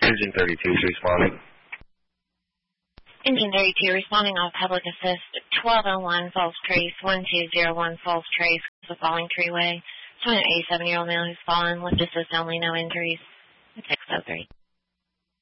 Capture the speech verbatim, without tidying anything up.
Engine thirty-two is responding. Engine thirty-two responding off public assist twelve oh one Falls Trace, one two zero one Falls Trace, the falling treeway. It's an eighty-seven-year-old male who's fallen, lift assist only, no injuries. six oh three.